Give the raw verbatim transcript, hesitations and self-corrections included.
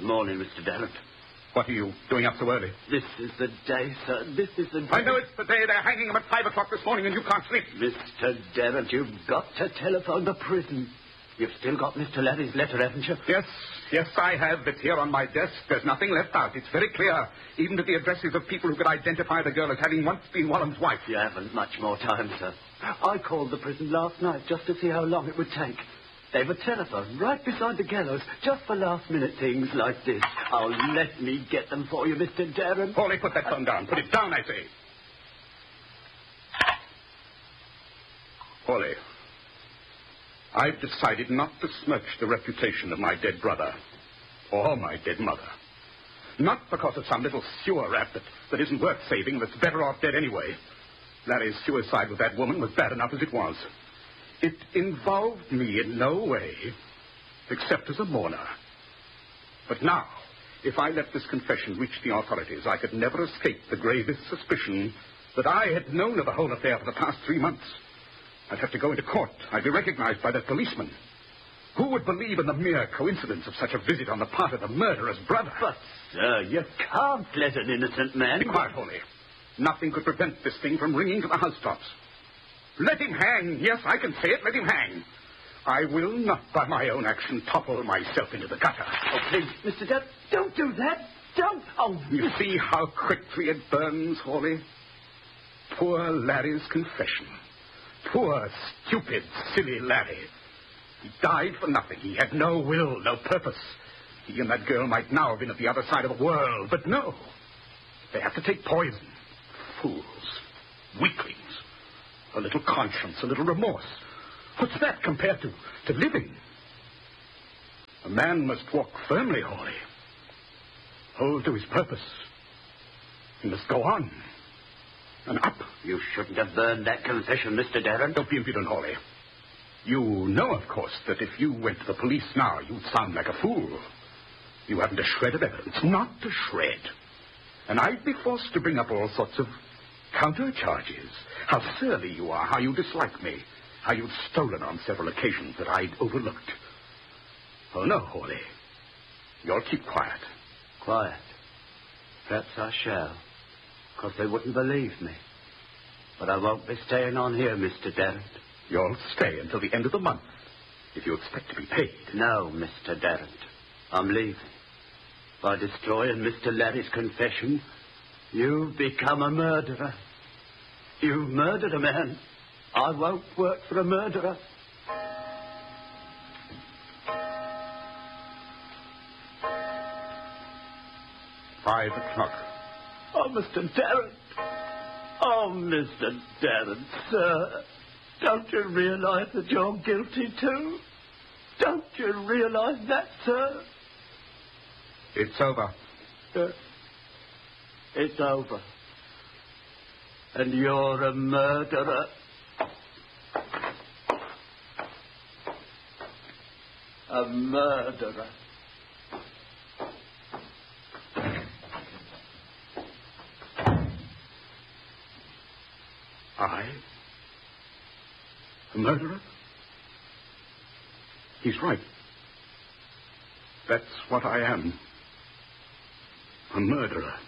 morning, Mister Darrant. What are you doing up so early? This is the day, sir. This is the day. I know it's the day. They're hanging him at five o'clock this morning and you can't sleep. Mister Darrant, you've got to telephone the prison. You've still got Mister Larry's letter, haven't you? Yes, yes, I have. It's here on my desk. There's nothing left out. It's very clear, even to the addresses of people who could identify the girl as having once been Wallen's wife. You haven't much more time, sir. I called the prison last night just to see how long it would take. They've a telephone right beside the gallows, just for last-minute things like this. Oh, let me get them for you, Mister Darrant. Paulie, put that phone down. Put it down, I say. Paulie, I've decided not to smirch the reputation of my dead brother or my dead mother. Not because of some little sewer rat that, that isn't worth saving, that's better off dead anyway. Larry's suicide with that woman was bad enough as it was. It involved me in no way, except as a mourner. But now, if I let this confession reach the authorities, I could never escape the gravest suspicion that I had known of the whole affair for the past three months. I'd have to go into court. I'd be recognized by that policeman. Who would believe in the mere coincidence of such a visit on the part of the murderer's brother? But, sir, you can't let an innocent man... Be quiet, Paulie. Nothing could prevent this thing from ringing to the housetops. Let him hang. Yes, I can say it. Let him hang. I will not, by my own action, topple myself into the gutter. Oh, please, Mister Dutt, don't do that. Don't. Oh, you see how quickly it burns, Hawley? Poor Larry's confession. Poor, stupid, silly Larry. He died for nothing. He had no will, no purpose. He and that girl might now have been at the other side of the world, but no. They have to take poison. Fools. Weaklings. A little conscience, a little remorse. What's that compared to, to living? A man must walk firmly, Hawley. Hold to his purpose. He must go on. And up. You shouldn't have burned that confession, Mister Darrant. Don't be impudent, Hawley. You know, of course, that if you went to the police now, you'd sound like a fool. You haven't a shred of evidence. Not a shred. And I'd be forced to bring up all sorts of counter-charges. How surly you are, how you dislike me, how you'd stolen on several occasions that I'd overlooked. Oh, no, Hawley. You'll keep quiet. Quiet? Perhaps I shall, because they wouldn't believe me. But I won't be staying on here, Mister Darrant. You'll stay until the end of the month, if you expect to be paid. No, Mister Darrant. I'm leaving. By destroying Mister Larry's confession, you've become a murderer. You've murdered a man. I won't work for a murderer. Five o'clock. Oh, Mister Darrant. Oh, Mister Darrant, sir. Don't you realize that you're guilty, too? Don't you realize that, sir? It's over. Uh, it's over. And you're a murderer. A murderer. I? A murderer? He's right. That's what I am. A murderer.